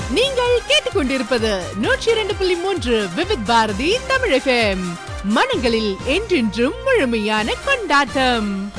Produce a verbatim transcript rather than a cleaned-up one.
நீங்கள் கேட்டுக்கொண்டிருப்பது நூற்றி இரண்டு புள்ளி மூன்று விவித் பாரதி தமிழ் எஃப்எம். மனங்களில் என்றென்றும் முழுமையான கொண்டாட்டம்.